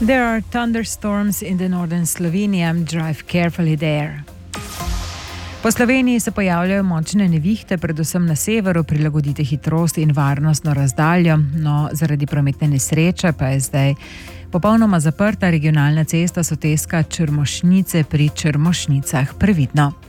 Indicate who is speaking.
Speaker 1: There are thunderstorms in the northern Slovenia. Drive carefully there. Po Sloveniji se pojavljajo močne nevihte, predvsem na severu. Prilagodite hitrost in varnostno razdaljo, no zaradi prometne nesreče pa je zdaj popolnoma zaprta regionalna cesta Soteska Črmošnice pri Črmošnicah. Previdno.